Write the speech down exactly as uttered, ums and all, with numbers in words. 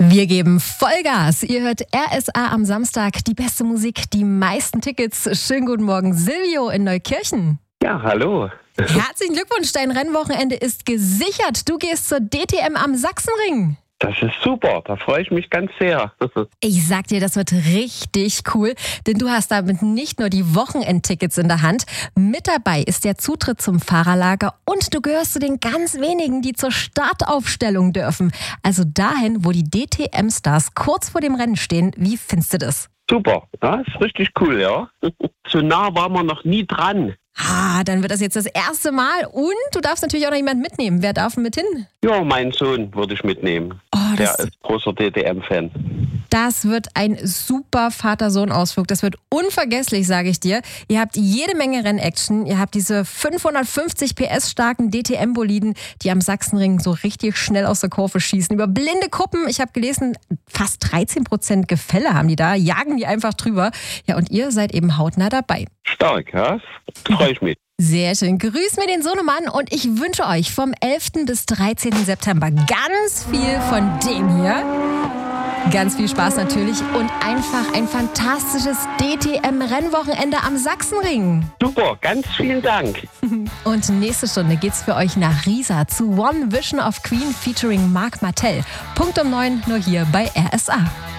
Wir geben Vollgas. Ihr hört R S A am Samstag. Die beste Musik, die meisten Tickets. Schönen guten Morgen, Silvio in Neukirchen. Ja, hallo. Herzlichen Glückwunsch, dein Rennwochenende ist gesichert. Du gehst zur D T M am Sachsenring. Das ist super, da freue ich mich ganz sehr. Ich sag dir, das wird richtig cool, denn du hast damit nicht nur die Wochenendtickets in der Hand. Mit dabei ist der Zutritt zum Fahrerlager und du gehörst zu den ganz wenigen, die zur Startaufstellung dürfen. Also dahin, wo die D T M-Stars kurz vor dem Rennen stehen. Wie findest du das? Super, ja, ist richtig cool, ja. So nah waren wir noch nie dran. Ah, dann wird das jetzt das erste Mal und du darfst natürlich auch noch jemanden mitnehmen. Wer darf mit hin? Ja, meinen Sohn würde ich mitnehmen. Oh, Der ist großer D T M-Fan. Das wird ein super Vater-Sohn-Ausflug. Das wird unvergesslich, sage ich dir. Ihr habt jede Menge Rennaction. Ihr habt diese fünfhundertfünfzig P S starken D T M-Boliden, die am Sachsenring so richtig schnell aus der Kurve schießen. Über blinde Kuppen, ich habe gelesen, fast dreizehn Prozent Gefälle haben die da, jagen die einfach drüber. Ja, und ihr seid eben hautnah dabei. Stark, ja? Freue ich mich. Sehr schön. Grüß mir den Sohnemann und ich wünsche euch vom elften bis dreizehnten September ganz viel von dem hier. Ganz viel Spaß natürlich und einfach ein fantastisches D T M-Rennwochenende am Sachsenring. Super, ganz vielen Dank. Und nächste Stunde geht's für euch nach Riesa zu One Vision of Queen featuring Marc Martel. Punkt um neun, nur hier bei R S A.